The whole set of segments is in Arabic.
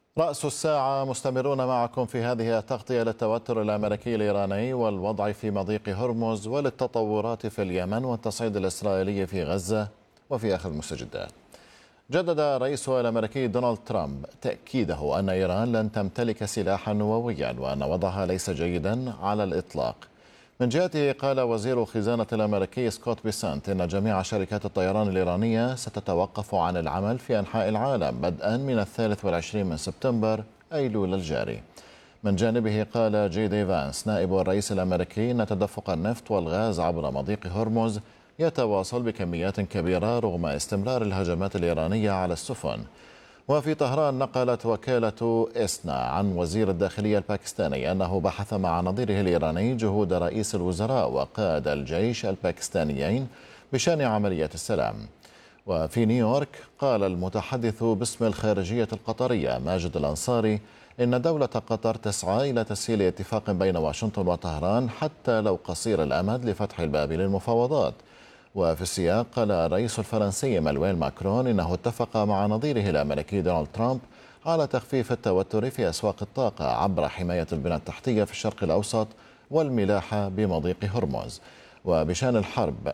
رأس الساعة مستمرون معكم في هذه التغطية للتوتر الأمريكي الإيراني والوضع في مضيق هرمز وللتطورات في اليمن والتصعيد الإسرائيلي في غزة وفي آخر المستجدات. جدد الرئيس الأمريكي دونالد ترامب تأكيده أن إيران لن تمتلك سلاحا نوويا وأن وضعها ليس جيدا على الإطلاق. من جهته قال وزير الخزانة الأمريكي سكوت بيسنت إن جميع شركات الطيران الإيرانية ستتوقف عن العمل في أنحاء العالم بدءا من 23 من سبتمبر أيلول الجاري. من جانبه قال جي دي فانس نائب الرئيس الأمريكي إن تدفق النفط والغاز عبر مضيق هرمز يتواصل بكميات كبيرة رغم استمرار الهجمات الإيرانية على السفن. وفي طهران نقلت وكالة إسنا عن وزير الداخلية الباكستاني أنه بحث مع نظيره الإيراني جهود رئيس الوزراء وقائد الجيش الباكستانيين بشأن عملية السلام. وفي نيويورك قال المتحدث باسم الخارجية القطرية ماجد الأنصاري إن دولة قطر تسعى إلى تسهيل اتفاق بين واشنطن وطهران حتى لو قصير الأمد لفتح الباب للمفاوضات. وفي السياق قال الرئيس الفرنسي إيمانويل ماكرون إنه اتفق مع نظيره الأمريكي دونالد ترامب على تخفيف التوتر في أسواق الطاقة عبر حماية البنى التحتية في الشرق الأوسط والملاحة بمضيق هرمز. وبشأن الحرب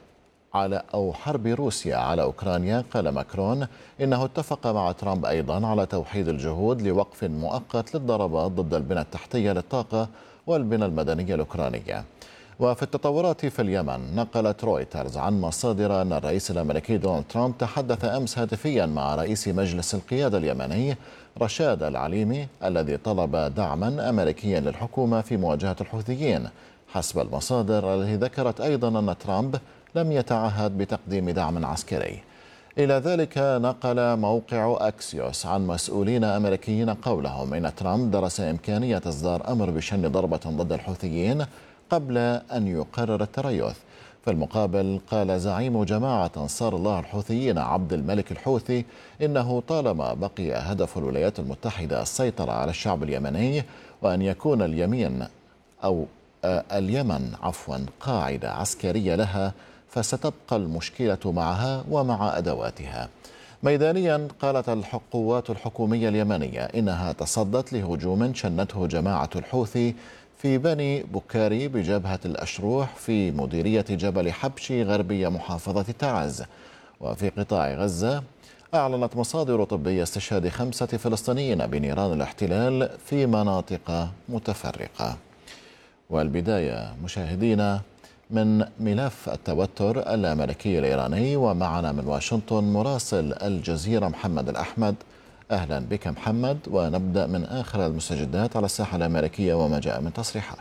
حرب روسيا على أوكرانيا قال ماكرون إنه اتفق مع ترامب أيضا على توحيد الجهود لوقف مؤقت للضربات ضد البنى التحتية للطاقة والبنى المدنية الأوكرانية. وفي التطورات في اليمن نقلت رويترز عن مصادر أن الرئيس الأمريكي دونالد ترامب تحدث أمس هاتفيا مع رئيس مجلس القيادة اليمني رشاد العليمي الذي طلب دعما أمريكيا للحكومة في مواجهة الحوثيين. حسب المصادر التي ذكرت أيضا أن ترامب لم يتعهد بتقديم دعم عسكري. إلى ذلك نقل موقع أكسيوس عن مسؤولين أمريكيين قولهم إن ترامب درس إمكانية إصدار أمر بشن ضربة ضد الحوثيين قبل أن يقرر التريث. في المقابل قال زعيم جماعة أنصار الله الحوثيين عبد الملك الحوثي إنه طالما بقي هدف الولايات المتحدة السيطرة على الشعب اليمني وأن يكون اليمن قاعدة عسكرية لها فستبقى المشكلة معها ومع أدواتها. ميدانيا قالت القوات الحكومية اليمنية إنها تصدت لهجوم شنته جماعة الحوثي في بني بكاري بجبهة الأشروح في مديرية جبل حبشي غربية محافظة تعز. وفي قطاع غزة أعلنت مصادر طبية استشهاد 5 فلسطينيين بنيران الاحتلال في مناطق متفرقة. والبداية مشاهدينا من ملف التوتر الأمريكي الإيراني، ومعنا من واشنطن مراسل الجزيرة محمد الأحمد. أهلا بك محمد، ونبدأ من آخر المستجدات على الساحة الأمريكية وما جاء من تصريحات.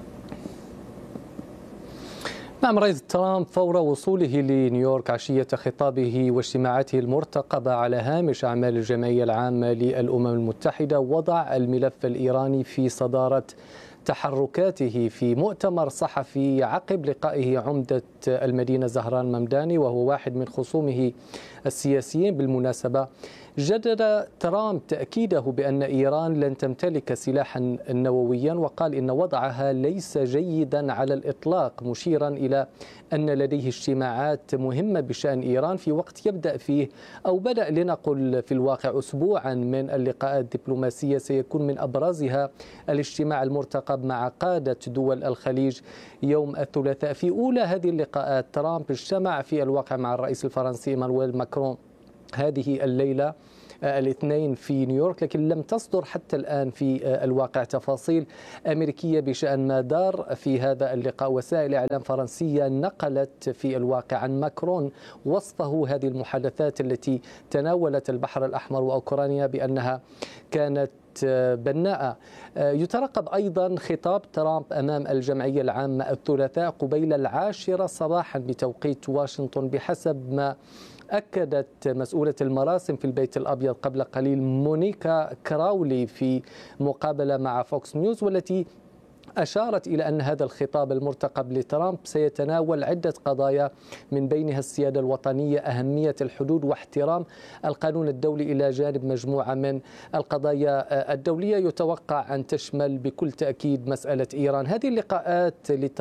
نعم، رئيس ترامب فور وصوله لنيويورك عشية خطابه واجتماعاته المرتقبة على هامش أعمال الجمعية العامة للأمم المتحدة وضع الملف الإيراني في صدارة تحركاته في مؤتمر صحفي عقب لقائه عمدة المدينة زهران ممداني، وهو واحد من خصومه السياسيين. بالمناسبة جدد ترامب تأكيده بأن إيران لن تمتلك سلاحا نوويا، وقال إن وضعها ليس جيدا على الإطلاق، مشيرا إلى أن لديه اجتماعات مهمة بشأن إيران في وقت يبدأ فيه أو بدأ لنقل في الواقع أسبوعا من اللقاءات الدبلوماسية سيكون من أبرزها الاجتماع المرتقب مع قادة دول الخليج يوم الثلاثاء. في أولى هذه اللقاءات ترامب اجتمع في الواقع مع الرئيس الفرنسي إيمانويل ماكرون هذه الليلة الاثنين في نيويورك، لكن لم تصدر حتى الآن في الواقع تفاصيل أمريكية بشأن ما دار في هذا اللقاء. وسائل إعلام فرنسية نقلت في الواقع عن ماكرون وصفه هذه المحادثات التي تناولت البحر الأحمر وأوكرانيا بأنها كانت بناءة. يترقب أيضا خطاب ترامب أمام الجمعية العامة الثلاثاء قبيل 10 صباحا بتوقيت واشنطن، بحسب ما أكدت مسؤولة المراسم في البيت الأبيض قبل قليل مونيكا كراولي في مقابلة مع فوكس نيوز، والتي أشارت إلى أن هذا الخطاب المرتقب لترامب سيتناول عدة قضايا من بينها السيادة الوطنية، أهمية الحدود، واحترام القانون الدولي، إلى جانب مجموعة من القضايا الدولية يتوقع أن تشمل بكل تأكيد مسألة إيران. هذه اللقاءات لترامب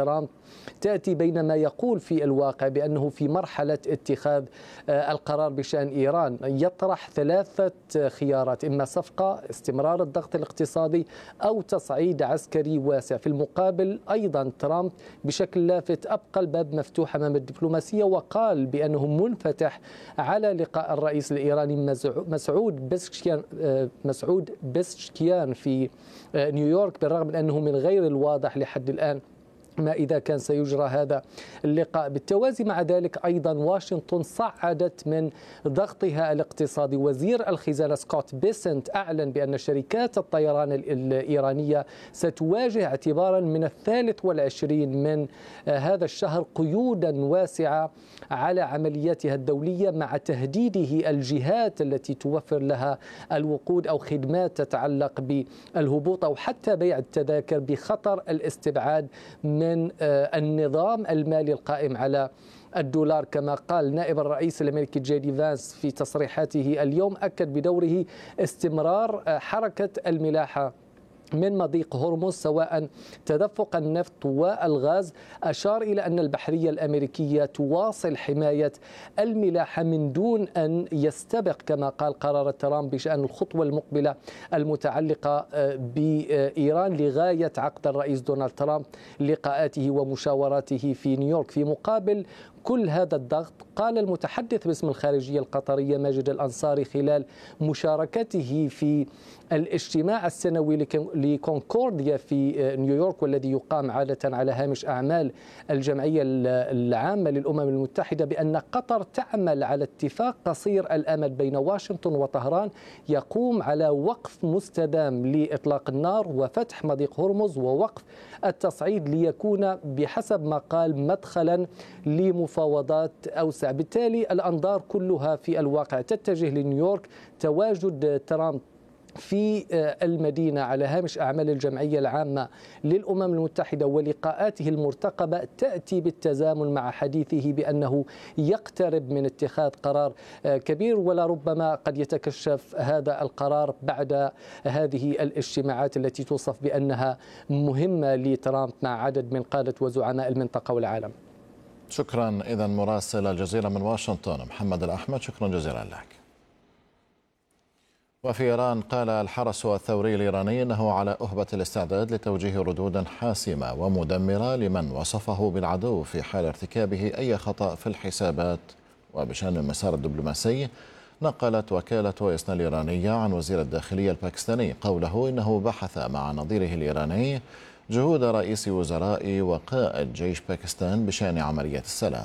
تأتي بينما يقول في الواقع بأنه في مرحلة اتخاذ القرار بشأن إيران. يطرح 3 خيارات: إما صفقة، استمرار الضغط الاقتصادي، أو تصعيد عسكري واسع. في المقابل أيضا ترامب بشكل لافت أبقى الباب مفتوح أمام الدبلوماسية، وقال بأنه منفتح على لقاء الرئيس الإيراني مسعود بزشكيان في نيويورك، بالرغم من أنه من غير الواضح لحد الآن ما إذا كان سيجرى هذا اللقاء. بالتوازي مع ذلك أيضا واشنطن صعدت من ضغطها الاقتصادي. وزير الخزانة سكوت بيسنت أعلن بأن شركات الطيران الإيرانية ستواجه اعتبارا من 23 من هذا الشهر قيودا واسعة على عملياتها الدولية، مع تهديده الجهات التي توفر لها الوقود أو خدمات تتعلق بالهبوط أو حتى بيع التذاكر بخطر الاستبعاد من النظام المالي القائم على الدولار. كما قال نائب الرئيس الأمريكي جي دي فانس في تصريحاته اليوم، أكد بدوره استمرار حركة الملاحة من مضيق هرمز سواء تدفق النفط والغاز. أشار إلى أن البحرية الأمريكية تواصل حماية الملاحة من دون أن يستبق كما قال قرار ترامب بشأن الخطوة المقبلة المتعلقة بإيران لغاية عقد الرئيس دونالد ترامب لقاءاته ومشاوراته في نيويورك. في مقابل كل هذا الضغط، قال المتحدث باسم الخارجية القطرية ماجد الأنصاري خلال مشاركته في الاجتماع السنوي لكونكورديا في نيويورك، والذي يقام عادة على هامش أعمال الجمعية العامة للأمم المتحدة، بأن قطر تعمل على اتفاق قصير الأمد بين واشنطن وطهران يقوم على وقف مستدام لإطلاق النار وفتح مضيق هرمز ووقف التصعيد ليكون بحسب ما قال مدخلا لمفاوضات أوسع. بالتالي الأنظار كلها في الواقع تتجه لنيويورك. تواجد ترامب في المدينة على هامش أعمال الجمعية العامة للأمم المتحدة ولقاءاته المرتقبة تأتي بالتزامن مع حديثه بأنه يقترب من اتخاذ قرار كبير، ولا ربما قد يتكشف هذا القرار بعد هذه الاجتماعات التي توصف بأنها مهمة لترامب مع عدد من قادة وزعماء المنطقة والعالم. شكرا. إذن مراسل الجزيرة من واشنطن محمد الأحمد، شكرا جزيلا لك. وفي إيران قال الحرس الثوري الإيراني أنه على أهبة الاستعداد لتوجيه ردود حاسمة ومدمرة لمن وصفه بالعدو في حال ارتكابه أي خطأ في الحسابات. وبشأن المسار الدبلوماسي، نقلت وكالة إسنا الإيرانية عن وزير الداخلية الباكستاني قوله إنه بحث مع نظيره الإيراني جهود رئيس وزراء وقائد جيش باكستان بشأن عملية السلام.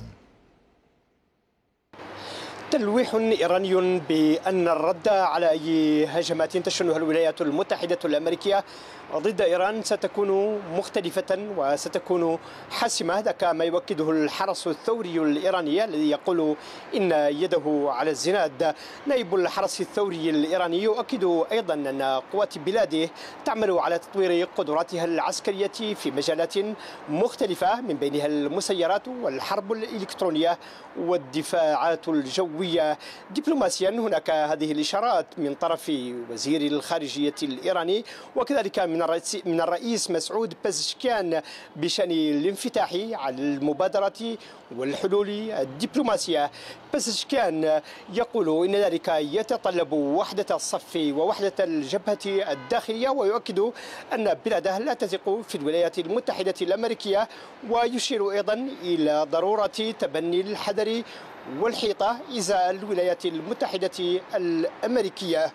تلويح إيراني بأن الرد على أي هجمات تشنها الولايات المتحدة الأمريكية ضد إيران ستكون مختلفة وستكون حاسمة. هذا ما يؤكده الحرس الثوري الإيراني الذي يقول إن يده على الزناد. نائب الحرس الثوري الإيراني يؤكد أيضا أن قوات بلاده تعمل على تطوير قدراتها العسكرية في مجالات مختلفة من بينها المسيرات والحرب الإلكترونية والدفاعات الجوية. دبلوماسيا هناك هذه الإشارات من طرف وزير الخارجية الإيراني وكذلك من الرئيس مسعود بزشكيان بشأن الانفتاح على المبادرة والحلول الدبلوماسية. بزشكيان يقول إن ذلك يتطلب وحدة الصف ووحدة الجبهة الداخلية، ويؤكد أن بلاده لا تثق في الولايات المتحدة الأمريكية، ويشير أيضا إلى ضرورة تبني الحذر والحيطة إزاء الولايات المتحدة الأمريكية.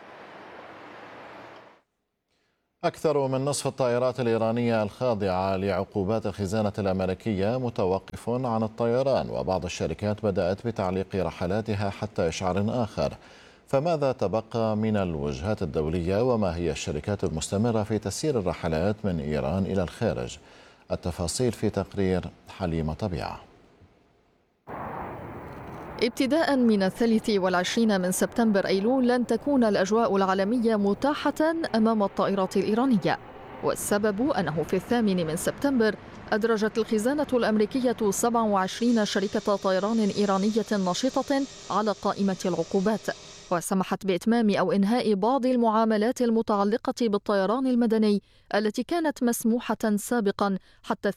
أكثر من نصف الطائرات الإيرانية الخاضعة لعقوبات الخزانة الأمريكية متوقف عن الطيران، وبعض الشركات بدأت بتعليق رحلاتها حتى إشعار آخر. فماذا تبقى من الوجهات الدولية، وما هي الشركات المستمرة في تسيير الرحلات من إيران إلى الخارج؟ التفاصيل في تقرير حليمة طبيعة. ابتداء من 23 من سبتمبر أيلول لن تكون الأجواء العالمية متاحة أمام الطائرات الإيرانية، والسبب أنه في 8 من سبتمبر أدرجت الخزانة الأمريكية 27 شركة طيران إيرانية نشطة على قائمة العقوبات. وسمحت بإتمام أو إنهاء بعض المعاملات المتعلقة بالطيران المدني التي كانت مسموحة سابقا حتى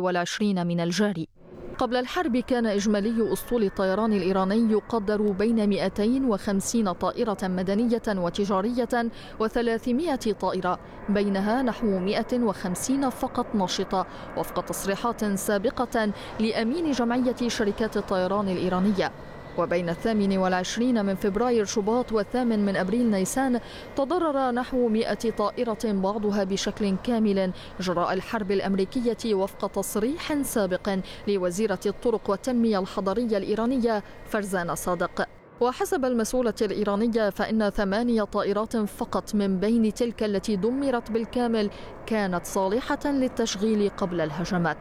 23 من الجاري. قبل الحرب كان إجمالي أسطول الطيران الإيراني يقدر بين 250 طائرة مدنية وتجارية و300 طائرة، بينها نحو 150 فقط نشطة وفق تصريحات سابقة لأمين جمعية شركات الطيران الإيرانية. وبين 28 من فبراير شباط و8 من أبريل نيسان تضرر نحو 100 طائرة بعضها بشكل كامل جراء الحرب الأمريكية وفق تصريح سابق لوزيرة الطرق والتنمية الحضرية الإيرانية فرزان صادق. وحسب المسؤولة الإيرانية فإن 8 طائرات فقط من بين تلك التي دمرت بالكامل كانت صالحة للتشغيل قبل الهجمات.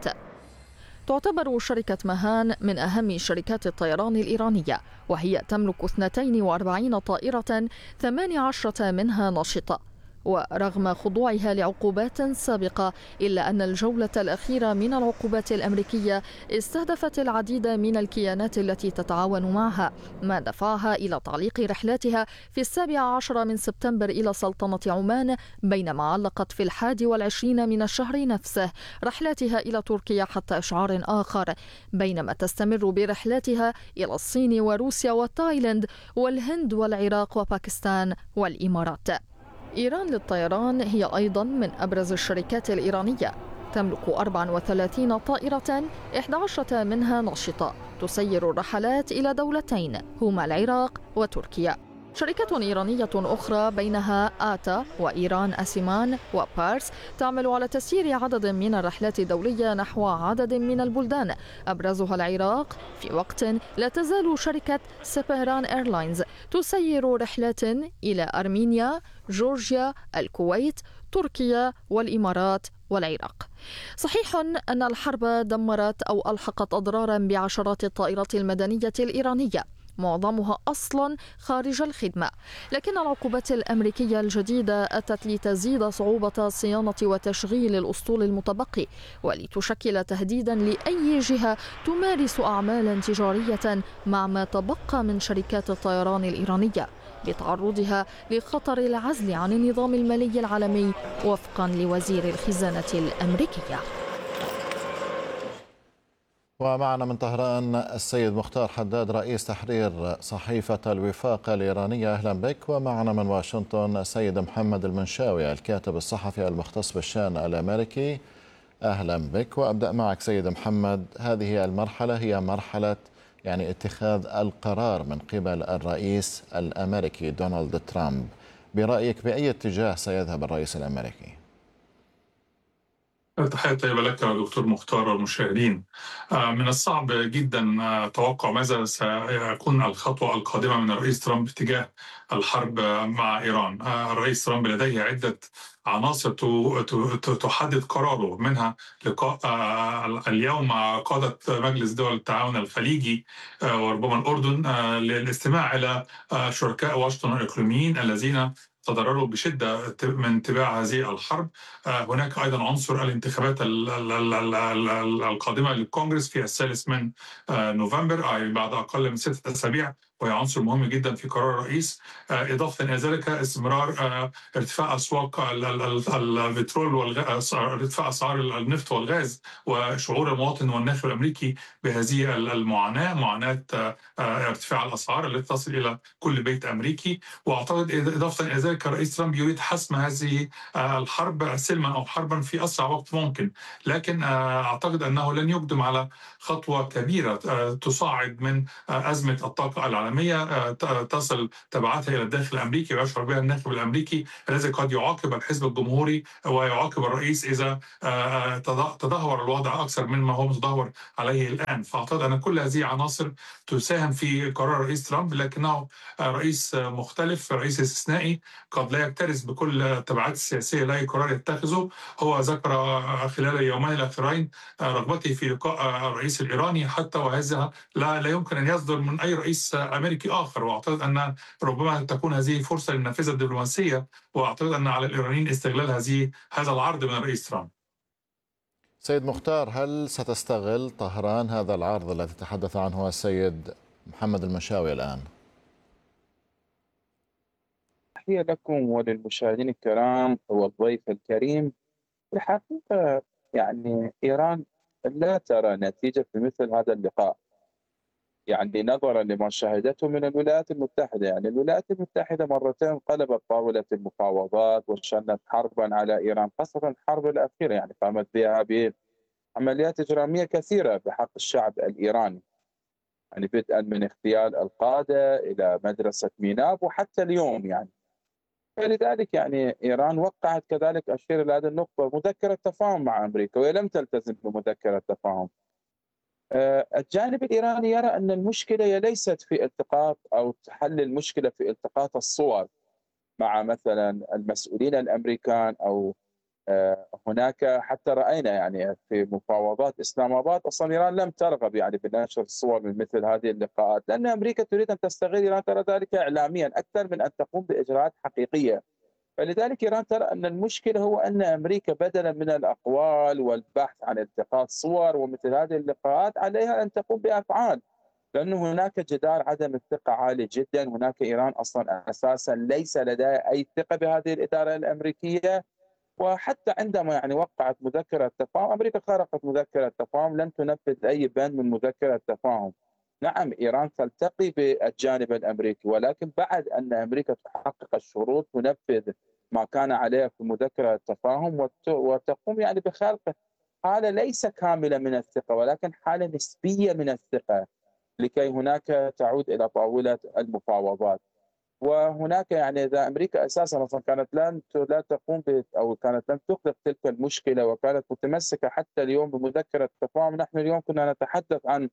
تعتبر شركة مهان من أهم شركات الطيران الإيرانية، وهي تملك 42 طائرة 18 منها نشطة. ورغم خضوعها لعقوبات سابقة إلا أن الجولة الأخيرة من العقوبات الأمريكية استهدفت العديد من الكيانات التي تتعاون معها، ما دفعها إلى تعليق رحلاتها في 17 من سبتمبر إلى سلطنة عمان، بينما علقت في 21 من الشهر نفسه رحلاتها إلى تركيا حتى إشعار آخر، بينما تستمر برحلاتها إلى الصين وروسيا وتايلاند والهند والعراق وباكستان والإمارات. إيران للطيران هي أيضا من أبرز الشركات الإيرانية، تملك 34 طائرة 11 منها نشطة تسير الرحلات إلى دولتين هما العراق وتركيا. شركات إيرانية أخرى بينها آتا وإيران أسيمان وبارس تعمل على تسيير عدد من الرحلات الدولية نحو عدد من البلدان أبرزها العراق، في وقت لا تزال شركة سبهران إيرلاينز تسير رحلات إلى أرمينيا، جورجيا، الكويت، تركيا والإمارات والعراق. صحيح أن الحرب دمرت أو ألحقت أضرارا بعشرات الطائرات المدنية الإيرانية، معظمها أصلا خارج الخدمة، لكن العقوبات الأمريكية الجديدة أتت لتزيد صعوبة صيانة وتشغيل الأسطول المتبقي، ولتشكل تهديدا لأي جهة تمارس أعمالا تجارية مع ما تبقى من شركات الطيران الإيرانية، لتعرضها لخطر العزل عن النظام المالي العالمي وفقا لوزير الخزانة الأمريكية. ومعنا من طهران السيد مختار حداد رئيس تحرير صحيفة الوفاق الإيرانية، أهلا بك. ومعنا من واشنطن السيد محمد المنشاوي الكاتب الصحفي المختص بالشأن الأمريكي، أهلا بك. وأبدأ معك سيد محمد، هذه المرحلة هي مرحلة اتخاذ القرار من قبل الرئيس الأمريكي دونالد ترامب. برأيك بأي اتجاه سيذهب الرئيس الأمريكي؟ تحية طيبة لك دكتور مختار والمشاهدين. من الصعب جدا توقع ماذا سيكون الخطوة القادمة من الرئيس ترامب تجاه الحرب مع إيران. الرئيس ترامب لديه عدة عناصر تحدد قراره، منها لقاء اليوم مع قادة مجلس دول التعاون الخليجي وربما الأردن للاستماع إلى شركاء واشنطن الإقليميين الذين تضرروا بشدة من تباع هذه الحرب. هناك أيضا عنصر الانتخابات القادمة للكونغرس في 3 من نوفمبر، أي بعد أقل من 6 أسابيع، وهي عنصر مهم جدا في قرار الرئيس. إضافة إلى ذلك استمرار ارتفاع أسواق البترول ارتفاع أسعار النفط والغاز، وشعور المواطن والناخب الأمريكي بهذه المعاناة، معاناة ارتفاع الأسعار التي تصل إلى كل بيت أمريكي. وأعتقد إضافة إلى ذلك الرئيس ترامب يريد حسم هذه الحرب سلما أو حربا في أسرع وقت ممكن، لكن أعتقد أنه لن يقدم على خطوة كبيرة تصاعد من أزمة الطاقة العالمية تصل تبعاتها إلى الداخل الأمريكي ويشعر بها الناخب الأمريكي الذي قد يعاقب الحزب الجمهوري ويعاقب الرئيس إذا تدهور الوضع أكثر مما هو متدهور عليه الآن. فأعتقد أن كل هذه عناصر تساهم في قرار الرئيس ترامب، لكنه رئيس مختلف، رئيس استثنائي قد لا يكترث بكل التبعات السياسية لأي قرار يتخذه. هو ذكر خلال اليومين الأخيرين رغبته في لقاء الرئيس الإيراني، حتى وهذا لا يمكن أن يصدر من أي رئيس أمريكي آخر، وأعتقد أن ربما تكون هذه فرصة للنافذة الدبلوماسية، وأعتقد أن على الإيرانيين استغلال هذا العرض من الرئيس ترامب. سيد مختار، هل ستستغل طهران هذا العرض الذي تحدث عنه السيد محمد المنشاوي الآن؟ تحية لكم وللمشاهدين الكرام والضيف الكريم. في الحقيقة يعني إيران لا ترى نتيجة في مثل هذا اللقاء، يعني نظرا لما شاهدته من الولايات المتحدة. يعني الولايات المتحدة مرتين قلبت طاولة المفاوضات وشنت حربا على إيران، خاصة الحرب الأخيرة يعني قامت بها بعمليات إجرامية كثيرة بحق الشعب الإيراني، يعني بدءا من اغتيال القادة إلى مدرسة ميناب وحتى اليوم يعني. فلذلك يعني إيران وقعت كذلك، أشير إلى هذه النقطة، مذكرة تفاهم مع أمريكا وهي لم تلتزم بمذكرة تفاهم. الجانب الإيراني يرى أن المشكلة هي ليست في التقاط أو حل المشكلة في التقاط الصور مع مثلا المسؤولين الأمريكان أو هناك، حتى رأينا يعني في مفاوضات إسلام آباد أصلا إيران لم ترغب يعني بنشر الصور من مثل هذه اللقاءات، لأن أمريكا تريد أن تستغل إيران، ترى ذلك إعلاميا أكثر من أن تقوم بإجراءات حقيقية. فلذلك إيران ترى أن المشكلة هو أن أمريكا بدلا من الأقوال والبحث عن التقاط صور ومثل هذه اللقاءات عليها أن تقوم بأفعال، لأن هناك جدار عدم الثقة عالي جدا. هناك إيران أصلا أساسا ليس لديها أي ثقة بهذه الإدارة الأمريكية، وحتى عندما يعني وقعت مذكرة تفاهم، أمريكا خرقت مذكرة تفاهم، لم تنفذ أي بند من مذكرة تفاهم. نعم إيران تلتقي بالجانب الأمريكي، ولكن بعد أن أمريكا تحقق الشروط تنفذ ما كان عليها في مذكرة التفاهم وتقوم يعني بخلق حالة ليس كاملة من الثقة، ولكن حالة نسبية من الثقة لكي هناك تعود إلى طاولة المفاوضات. وهناك يعني اذا امريكا اساسا اصلا كانت لا تقوم او كانت لم تغلق تلك المشكله وكانت متمسكه حتى اليوم بمذكره التفاهم، نحن اليوم كنا نتحدث عن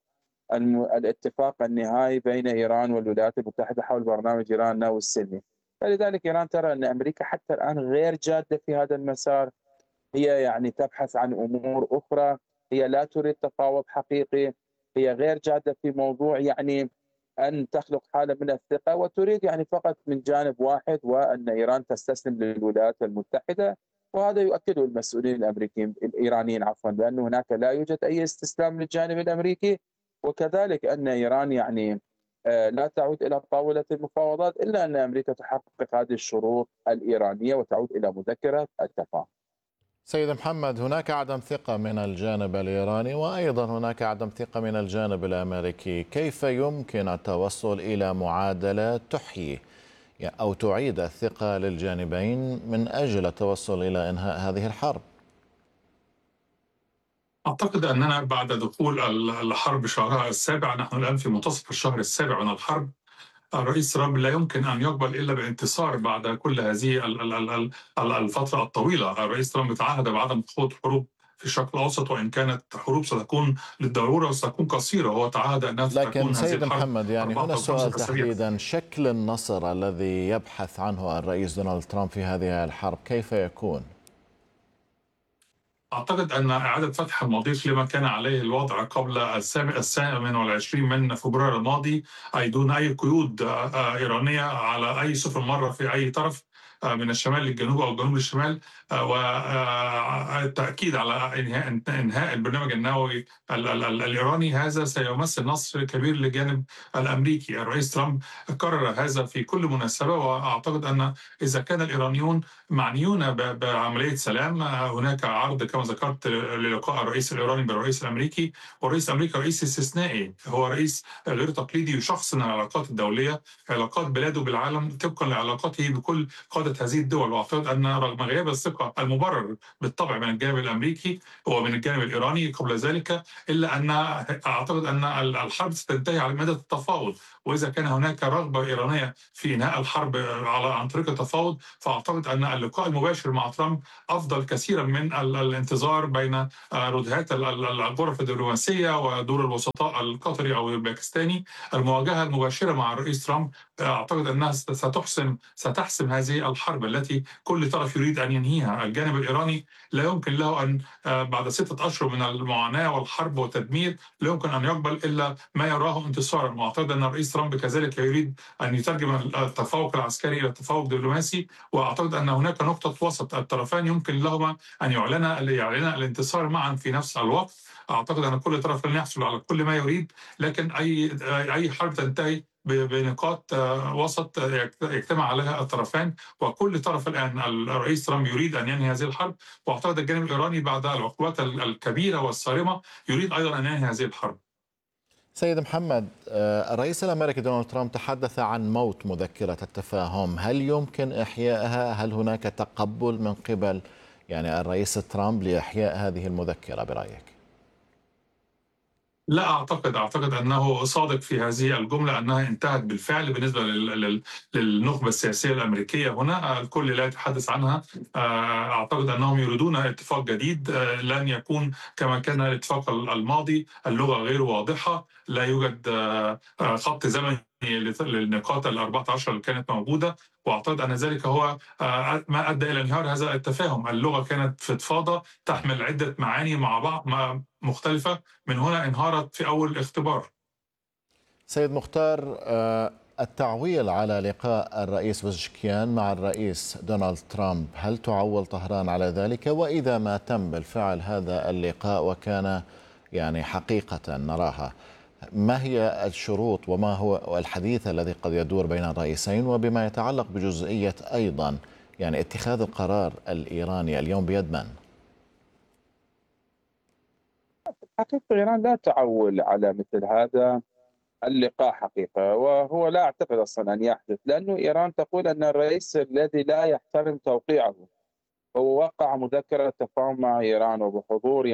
الاتفاق النهائي بين ايران والولايات المتحده حول برنامج ايران النووي السلمي. فلذلك ايران ترى ان امريكا حتى الان غير جاده في هذا المسار، هي يعني تبحث عن امور اخرى، هي لا تريد تفاوض حقيقي، هي غير جاده في موضوع يعني أن تخلق حالة من الثقة، وتريد يعني فقط من جانب واحد، وأن إيران تستسلم للولايات المتحدة. وهذا يؤكده المسؤولين الأمريكيين الإيرانيين عفوا، بأن هناك لا يوجد أي استسلام للجانب الأمريكي، وكذلك أن إيران يعني لا تعود إلى طاولة المفاوضات إلا أن أمريكا تحقق هذه الشروط الإيرانية وتعود إلى مذكرة التفاهم. سيد محمد، هناك عدم ثقة من الجانب الإيراني وأيضا هناك عدم ثقة من الجانب الأمريكي، كيف يمكن التوصل إلى معادلة تحيي أو تعيد الثقة للجانبين من أجل التوصل إلى إنهاء هذه الحرب؟ أعتقد أننا بعد دخول الحرب شهرها السابع، نحن الآن في منتصف الشهر السابع من الحرب، الرئيس ترامب لا يمكن أن يقبل إلا بانتصار بعد كل هذه الفترة الطويلة. الرئيس ترامب تعهد بعدم خوض حروب في الشرق الأوسط، وإن كانت حروب ستكون للضرورة وستكون قصيرة، هو تعهد أنها ستكون لكن هذه سيد الحرب محمد، يعني هنا السؤال 5 أسابيع. تحديدا، شكل النصر الذي يبحث عنه الرئيس دونالد ترامب في هذه الحرب كيف يكون؟ أعتقد أن إعادة فتح المضيق لما كان عليه الوضع قبل 28 من فبراير الماضي، أي دون أي قيود إيرانية على أي سفن مرة في أي طرف من الشمال للجنوب أو الجنوب للشمال، والتأكيد على إنهاء البرنامج النووي الإيراني، هذا سيمثل نصر كبير للجانب الأمريكي. الرئيس ترامب كرر هذا في كل مناسبة، وأعتقد أن إذا كان الإيرانيون معنيون بعملية سلام، هناك عرض كما ذكرت للقاء الرئيس الإيراني بالرئيس الأمريكي، والرئيس الأمريكي رئيس استثنائي، هو رئيس غير تقليدي يشخصن العلاقات الدولية، علاقات بلاده بالعالم طبقا لعلاقاته بكل قادة هذه الدول. وأعتقد أن رغم غياب الثقة المبرر بالطبع من الجانب الأمريكي ومن الجانب الإيراني قبل ذلك، إلا أن أعتقد أن الحرب ستنتهي على مدى التفاوض، وإذا كان هناك رغبة إيرانية في إنهاء الحرب عن طريق التفاوض، فأعتقد أن اللقاء المباشر مع ترامب أفضل كثيرا من الانتظار بين ردهات الغرف الدبلوماسية ودور الوسطاء القطري أو الباكستاني. المواجهة المباشرة مع الرئيس ترامب أعتقد أنها ستحسم هذه الحرب التي كل طرف يريد أن ينهيها. الجانب الإيراني لا يمكن له أن بعد 6 أشهر من المعاناة والحرب والتدمير لا يمكن أن يقبل إلا ما يراه انتصارا، وأعتقد أن الرئيس ترامب كذلك يريد أن يترجم التفوق العسكري إلى تفوق دبلوماسي. وأعتقد أن هناك نقطة وسط، الطرفان يمكن لهما أن يعلن الانتصار معا في نفس الوقت. أعتقد أن كل طرف لن يحصل على كل ما يريد، لكن أي حرب تنتهي بنقاط وسط يجتمع عليها الطرفان، وكل طرف الآن الرئيس ترامب يريد أن ينهي هذه الحرب، وأعتقد الجانب الإيراني بعد العقوبات الكبيرة والصارمة يريد أيضا أن ينهي هذه الحرب. سيد محمد، الرئيس الأمريكي دونالد ترامب تحدث عن موت مذكرة التفاهم، هل يمكن إحيائها؟ هل هناك تقبل من قبل الرئيس ترامب لإحياء هذه المذكرة برأيك؟ لا أعتقد أنه صادق في هذه الجملة، أنها انتهت بالفعل بالنسبة للنخبة السياسية الأمريكية هنا. الكل لا يتحدث عنها. أعتقد أنهم يريدون اتفاق جديد لن يكون كما كان الاتفاق الماضي. اللغة غير واضحة، لا يوجد خط زمني للنقاط ال14 اللي كانت موجودة، واعتقد ان ذلك هو ما ادى الى انهيار هذا التفاهم. اللغه كانت فضفاضه تحمل عده معاني مع بعض مختلفه، من هنا انهارت في اول اختبار. سيد مختار، التعويل على لقاء الرئيس بوزشكيان مع الرئيس دونالد ترامب، هل تعول طهران على ذلك؟ وإذا ما تم بالفعل هذا اللقاء وكان حقيقة نراها، ما هي الشروط وما هو الحديث الذي قد يدور بين الرئيسين؟ وبما يتعلق بجزئية أيضا اتخاذ القرار الإيراني اليوم بيد من؟ حقيقة إيران لا تعول على مثل هذا اللقاء حقيقة، وهو لا أعتقد أصلا أن يحدث، لأنه إيران تقول أن الرئيس الذي لا يحترم توقيعه هو وقع مذكرة تفاهم مع إيران وبحضور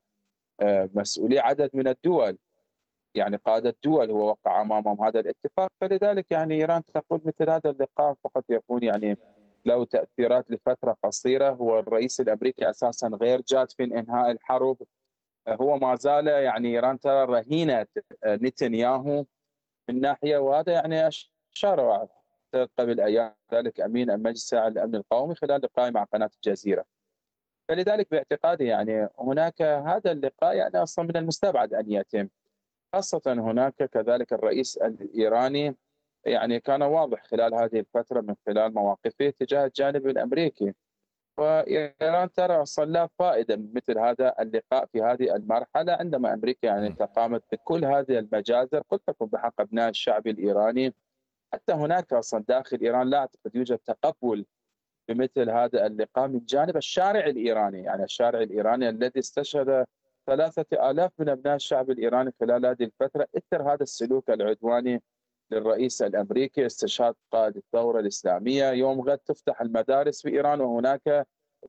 مسؤولي عدد من الدول، قادة دول هو وقع أمامهم هذا الاتفاق. فلذلك إيران تقول مثل هذا اللقاء فقط يكون له تأثيرات لفترة قصيرة. هو الرئيس الأمريكي أساسا غير جاد في إنهاء الحرب، هو ما زال إيران ترى رهينة نتنياهو من ناحية، وهذا أشار قبل أيام ذلك أمين المجلس الأمن القومي خلال لقاء مع قناة الجزيرة. فلذلك باعتقادي هناك هذا اللقاء أصلا من المستبعد أن يتم، خاصة هناك كذلك الرئيس الإيراني كان واضح خلال هذه الفترة من خلال مواقفه تجاه الجانب الأمريكي، وإيران ترى أصلا لا فائدة من مثل هذا اللقاء في هذه المرحلة عندما أمريكا تقامت بكل هذه المجازر قلت لكم بحق أبناء الشعب الإيراني. حتى هناك أصلا داخل إيران لا أعتقد يوجد تقبل بمثل هذا اللقاء من جانب الشارع الإيراني، الشارع الإيراني الذي استشهد 3000 من أبناء الشعب الإيراني خلال هذه الفترة إثر هذا السلوك العدواني للرئيس الأمريكي، استشهاد قائد الثورة الإسلامية. يوم غد تفتح المدارس في إيران وهناك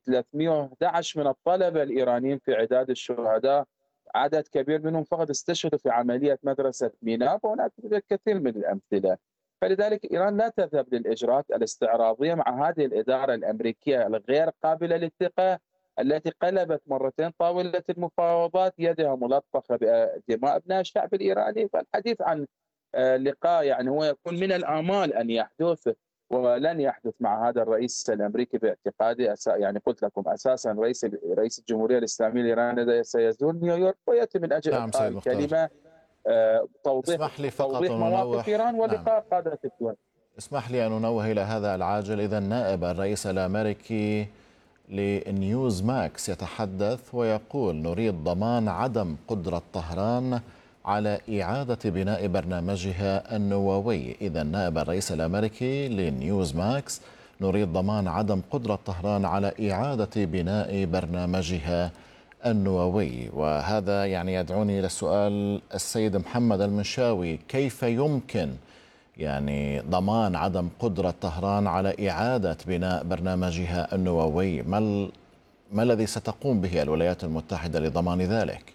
311 من الطلبة الإيرانيين في عداد الشهداء، عدد كبير منهم فقط استشهدوا في عملية مدرسة ميناء، وهناك الكثير من الأمثلة. فلذلك إيران لا تذهب للإجراءات الاستعراضية مع هذه الإدارة الأمريكية الغير قابلة للثقة التي قلبت مرتين طاولة المفاوضات، يدها ملطخة بدماء أبناء الشعب الإيراني. فالحديث عن لقاء هو يكون من الآمال أن يحدث، ولن يحدث مع هذا الرئيس الأمريكي باعتقادي. قلت لكم أساسا رئيس الجمهورية الإسلامية الإيراني سيزور نيويورك ويأتي من أجل إلقاء الكلمة توضيح مواقف إيران ولقاء قادة الدول. اسمح لي أن أنوه إلى هذا العاجل. إذا نائب الرئيس الأمريكي لنيوز ماكس يتحدث ويقول: نريد ضمان عدم قدرة طهران على إعادة بناء برنامجها النووي. إذا نائب الرئيس الأمريكي لنيوز ماكس: نريد ضمان عدم قدرة طهران على إعادة بناء برنامجها النووي. وهذا يدعوني إلى السؤال السيد محمد المنشاوي: كيف يمكن ضمان عدم قدرة طهران على إعادة بناء برنامجها النووي؟ ما الذي ستقوم به الولايات المتحدة لضمان ذلك؟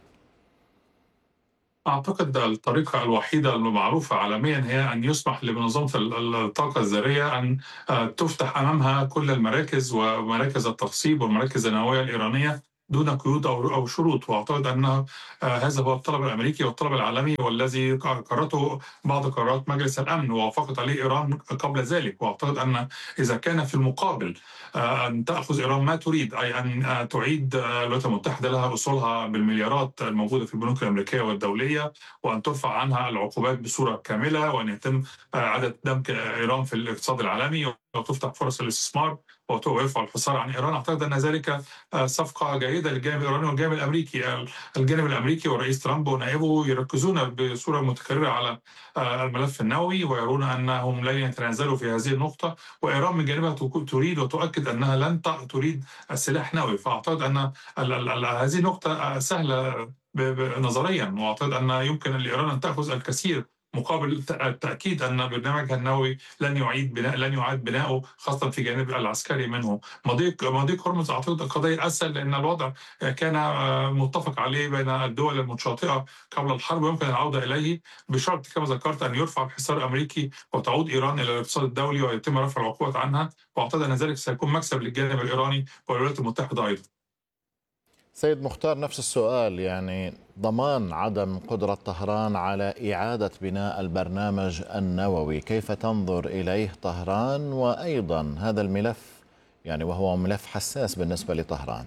أعتقد الطريقة الوحيدة المعروفة عالميا هي أن يسمح لمنظمة الطاقة الذرية أن تفتح أمامها كل المراكز ومراكز التخصيب والمراكز النووية الإيرانية دون قيود أو شروط. وأعتقد أن هذا هو الطلب الأمريكي والطلب العالمي، والذي قررته بعض قرارات مجلس الأمن ووافقت عليه إيران قبل ذلك. وأعتقد أن إذا كان في المقابل أن تأخذ إيران ما تريد، أي أن تعيد الولايات المتحدة لها أصولها بالمليارات الموجودة في البنوك الأمريكية والدولية، وأن ترفع عنها العقوبات بصورة كاملة، وأن يتم إعادة دمج إيران في الاقتصاد العالمي، وتفتح فرص الاستثمار ويرفع الحصار عن إيران. أعتقد أن ذلك صفقة جيدة للجانب الإيراني والجانب الأمريكي. الجانب الأمريكي والرئيس ترامب ونائبه يركزون بصورة متكررة على الملف النووي، ويرون أنهم لن يتنازلوا في هذه النقطة، وإيران من جانبها تريد وتؤكد أنها لن تريد السلاح النووي. فأعتقد أن هذه النقطة سهلة نظريا، واعتقد ان يمكن لايران ان تاخذ الكثير مقابل التاكيد ان برنامجها النووي لن يعاد بناؤه، خاصه في الجانب العسكري منه. مضيق هرمز اعتقد قضيه اسهل، لان الوضع كان متفق عليه بين الدول المتشاطئه قبل الحرب، ويمكن العوده اليه بشرط كما ذكرت ان يرفع الحصار الامريكي وتعود ايران الى الاقتصاد الدولي ويتم رفع العقوبات عنها. واعتقد ان ذلك سيكون مكسب للجانب الايراني والولايات المتحده ايضا. سيد مختار، نفس السؤال، يعني ضمان عدم قدرة طهران على إعادة بناء البرنامج النووي، كيف تنظر إليه طهران؟ وأيضا هذا الملف يعني وهو ملف حساس بالنسبة لطهران.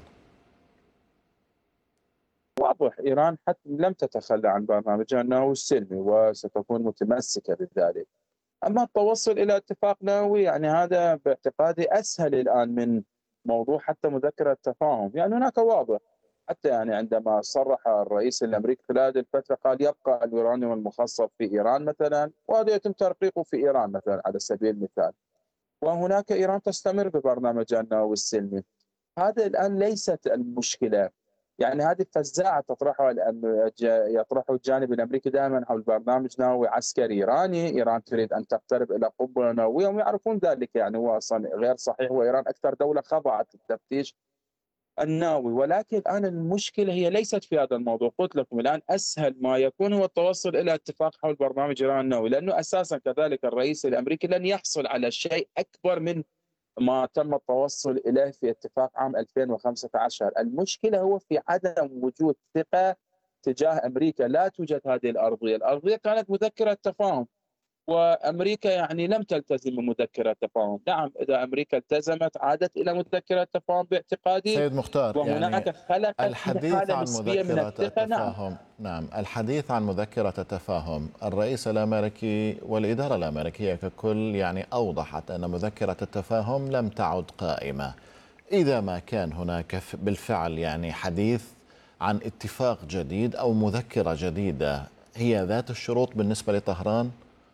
واضح إيران حتى لم تتخلى عن برنامجها النووي السلمي وستكون متمسكة بذلك. أما التوصل إلى اتفاق نووي يعني هذا باعتقادي أسهل الآن من موضوع حتى مذكرة التفاهم. يعني هناك واضح حتى يعني عندما صرح الرئيس الأمريكي خلال هذه الفترة قال يبقى اليورانيوم المخصب في إيران مثلا، وهذا يتم ترقيقه في إيران مثلا على سبيل المثال، وهناك إيران تستمر ببرنامجها النووي السلمي. هذا الآن ليست المشكلة. يعني هذه الفزاعة يطرحه الجانب الأمريكي دائما حول برنامج نووي عسكري إيراني، إيران تريد أن تقترب إلى قنبلة نووية، وهم يعرفون ذلك. يعني هو أصلا غير صحيح، وإيران أكثر دولة خضعت للتفتيش النووي. ولكن الآن المشكلة هي ليست في هذا الموضوع. قلت لكم الآن أسهل ما يكون هو التوصل إلى اتفاق حول برنامج إيران النووي، لأنه أساسا كذلك الرئيس الأمريكي لن يحصل على شيء أكبر من ما تم التوصل إليه في اتفاق عام 2015. المشكلة هو في عدم وجود ثقة تجاه أمريكا. لا توجد هذه الأرضية كانت مذكرة تفاهم، وأمريكا يعني لم تلتزم بمذكرة تفاهم. نعم، إذا أمريكا التزمت عادت إلى مذكرة تفاهم باعتقادي، سيد مختار، وهناك يعني خلقت الحديث حالة عن نسبية من مذكرة الثقة. التفاهم، نعم الحديث عن مذكرة التفاهم، الرئيس الأمريكي والإدارة الأمريكية ككل يعني أوضحت أن مذكرة التفاهم لم تعد قائمة. إذا ما كان هناك بالفعل يعني حديث عن اتفاق جديد أو مذكرة جديدة، هي ذات الشروط بالنسبة لطهران؟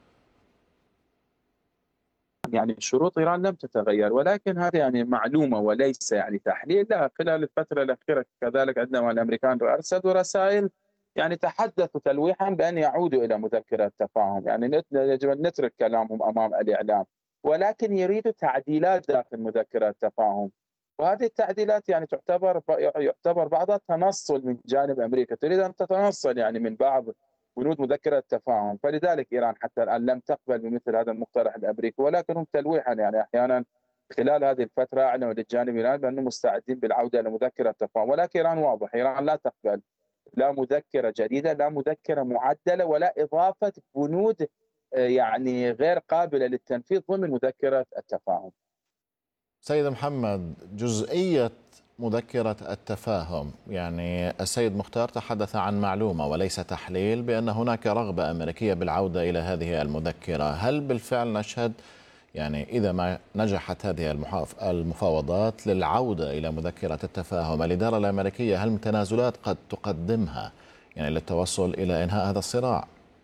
يعني شروط إيران لم تتغير، ولكن هذه يعني معلومة وليس يعني تحليل. لا، خلال الفترة الأخيرة كذلك عندما الأمريكان أرسلوا رسائل يعني تحدثوا تلويحا بأن يعودوا إلى مذكرة تفاهم. يعني يجب أن نترك كلامهم أمام الإعلام، ولكن يريدوا تعديلات داخل مذكرة التفاهم. وهذه التعديلات يعني يعتبر بعضها تنصل من جانب أمريكا، تريد أن تتنصل يعني من بعض بنود مذكرة التفاهم. فلذلك إيران حتى الآن لم تقبل بمثل هذا المقترح الأمريكي، ولكن هم تلويحا يعني أحيانا خلال هذه الفترة أعلنوا للجانب الإيراني بأنهم مستعدين بالعودة إلى مذكرة التفاهم. ولكن إيران واضح، إيران لا تقبل لا مذكرة جديدة، لا مذكرة معدلة، ولا إضافة بنود يعني غير قابلة للتنفيذ ضمن مذكرة التفاهم. سيد محمد، جزئية مذكرة التفاهم، يعني السيد مختار تحدث عن معلومة وليس تحليل بأن هناك رغبة أمريكية بالعودة إلى هذه المذكرة. هل بالفعل نشهد يعني إذا ما نجحت هذه المفاوضات للعودة إلى مذكرة التفاهم، الإدارة الأمريكية هل من تنازلات قد تقدمها يعني للتوصل إلى إنهاء هذا الصراع؟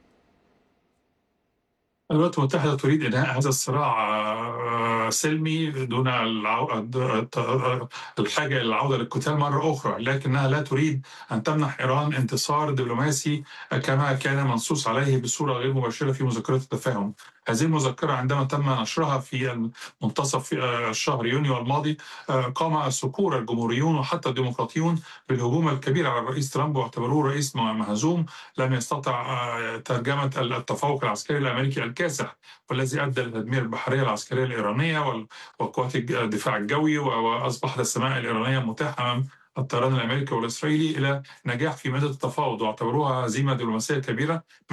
الولايات المتحدة تريد إنهاء هذا الصراع سلمي دون الحاجة إلى العودة للقتال مرة أخرى، لكنها لا تريد أن تمنح إيران انتصار دبلوماسي كما كان منصوص عليه بصورة غير مباشرة في مذكرة التفاهم. هذه المذكرة عندما تم نشرها في منتصف الشهر يونيو الماضي قام سكور الجمهوريون وحتى الديمقراطيون بالهجوم الكبير على الرئيس ترامب، واعتبروه رئيس مهزوم لم يستطع ترجمة التفوق العسكري الأمريكي الكاسح، والذي أدى لتدمير البحرية العسكرية الإيرانية وقوات الدفاع الجوي، وأصبحت السماء الإيرانية متاحة أمام الطيران الأمريكي والإسرائيلي إلى نجاح في مدى التفاوض، واعتبروها هزيمة دبلوماسية كبيرة.